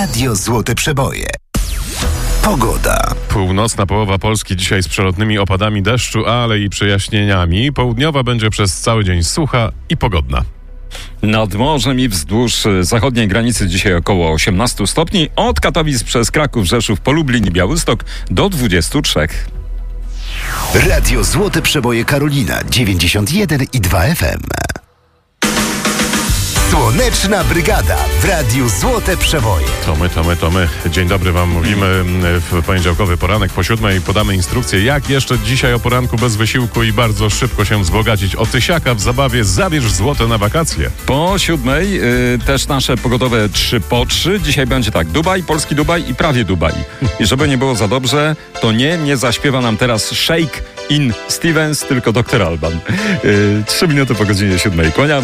Radio Złote Przeboje. Pogoda. Północna połowa Polski dzisiaj z przelotnymi opadami deszczu, ale i przejaśnieniami. Południowa będzie przez cały dzień sucha i pogodna. Nad morzem i wzdłuż zachodniej granicy dzisiaj około 18 stopni. Od Katowic przez Kraków, Rzeszów, po Lublin i Białystok do 23. Radio Złote Przeboje Karolina 91,2 FM. Słoneczna Brygada w Radiu Złote Przeboje. To my. Dzień dobry wam mówimy w poniedziałkowy poranek po 7:00. Podamy instrukcję, jak jeszcze dzisiaj o poranku bez wysiłku i bardzo szybko się wzbogacić o tysiaka w zabawie Zabierz złote na wakacje. Po 7:00 też nasze pogodowe 3 po 3. Dzisiaj będzie tak, Dubaj, polski Dubaj i prawie Dubaj. I żeby nie było za dobrze, to nie zaśpiewa nam teraz Shake in Stevens, tylko Dr. Alban. 3 minuty po godzinie 7:00. Kłaniam.